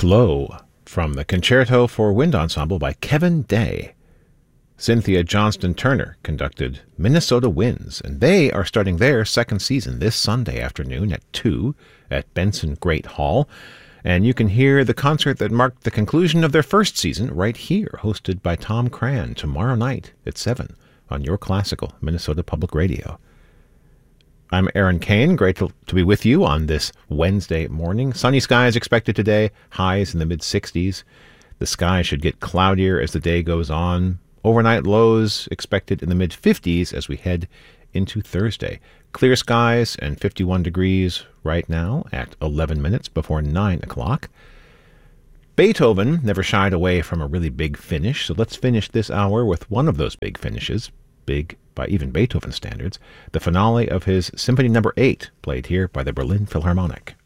Slow from the Concerto for Wind Ensemble by Kevin Day. Cynthia Johnston Turner conducted Minnesota Winds, and they are starting their second season this Sunday afternoon at 2 at Benson Great Hall. And you can hear the concert that marked the conclusion of their first season right here, hosted by Tom Cran, tomorrow night at 7 on your classical Minnesota Public Radio. I'm Aaron Kane, grateful to be with you on this Wednesday morning. Sunny skies expected today, highs in the mid-60s. The sky should get cloudier as the day goes on. Overnight lows expected in the mid-50s as we head into Thursday. Clear skies and 51 degrees right now at 11 minutes before 9 o'clock. Beethoven never shied away from a really big finish, so let's finish this hour with one of those big finishes, big by even Beethoven standards, the finale of his Symphony No. 8, played here by the Berlin Philharmonic.